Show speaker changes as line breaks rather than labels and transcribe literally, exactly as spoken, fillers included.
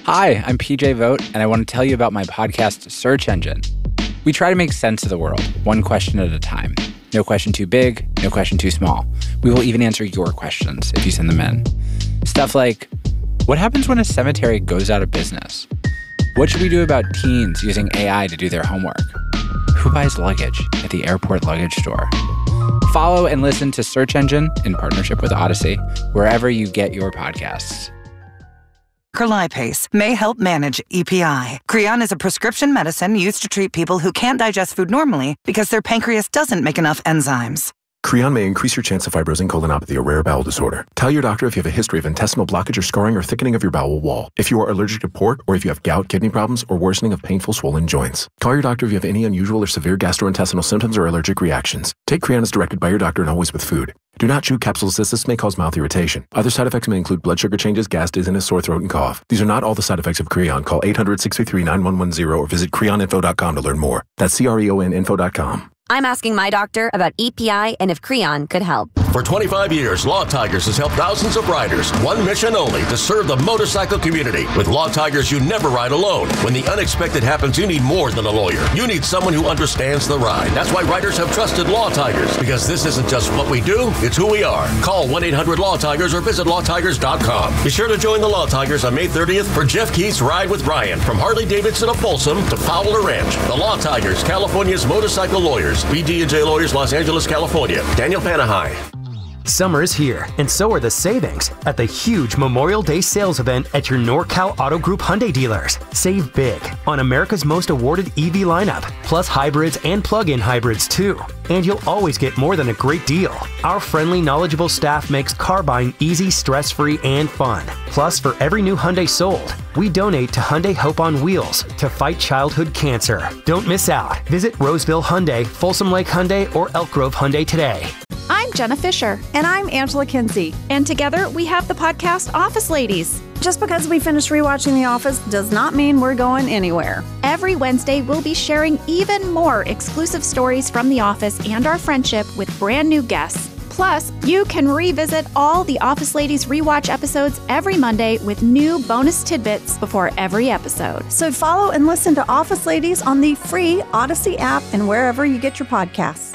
Hi, I'm P J Vogt, and I want to tell you about my podcast, Search Engine. We try to make sense of the world, one question at a time. No question too big, no question too small. We will even answer your questions if you send them in. Stuff like, what happens when a cemetery goes out of business? What should we do about teens using A I to do their homework? Who buys luggage at the airport luggage store? Follow and listen to Search Engine in partnership with Odyssey, wherever you get your podcasts.
Lipase may help manage E P I. Creon is a prescription medicine used to treat people who can't digest food normally because their pancreas doesn't make enough enzymes.
Creon may increase your chance of fibrosing colonopathy, a rare bowel disorder. Tell your doctor if you have a history of intestinal blockage or scarring or thickening of your bowel wall, if you are allergic to pork, or if you have gout, kidney problems, or worsening of painful swollen joints. Call your doctor if you have any unusual or severe gastrointestinal symptoms or allergic reactions. Take Creon as directed by your doctor and always with food. Do not chew capsules as this may cause mouth irritation. Other side effects may include blood sugar changes, gas, dizziness, sore throat, and cough. These are not all the side effects of Creon. Call eight hundred, six three three, nine one one zero or visit creon info dot com to learn more. That's C R E O N info dot com.
I'm asking my doctor about E P I and if Creon could help.
For twenty-five years, Law Tigers has helped thousands of riders. One mission only, to serve the motorcycle community. With Law Tigers, you never ride alone. When the unexpected happens, you need more than a lawyer. You need someone who understands the ride. That's why riders have trusted Law Tigers, because this isn't just what we do, it's who we are. Call one eight hundred law tigers or visit law tigers dot com. Be sure to join the Law Tigers on May thirtieth for Jeff Keith's Ride with Ryan. From Harley-Davidson of Folsom to Fowler Ranch. The Law Tigers, California's motorcycle lawyers. B D and J Lawyers, Los Angeles, California. Daniel Panahai.
Summer is here, and so are the savings at the huge Memorial Day sales event at your NorCal Auto Group Hyundai dealers. Save big on America's most awarded E V lineup, plus hybrids and plug-in hybrids too. And you'll always get more than a great deal. Our friendly, knowledgeable staff makes car buying easy, stress-free, and fun. Plus, for every new Hyundai sold, we donate to Hyundai Hope on Wheels to fight childhood cancer. Don't miss out. Visit Roseville Hyundai, Folsom Lake Hyundai, or Elk Grove Hyundai today.
I'm Jenna Fisher.
And I'm Angela Kinsey.
And together we have the podcast Office Ladies.
Just because we finished rewatching The Office does not mean we're going anywhere.
Every Wednesday, we'll be sharing even more exclusive stories from The Office and our friendship with brand new guests. Plus, you can revisit all the Office Ladies rewatch episodes every Monday with new bonus tidbits before every episode.
So follow and listen to Office Ladies on the free Odyssey app and wherever you get your podcasts.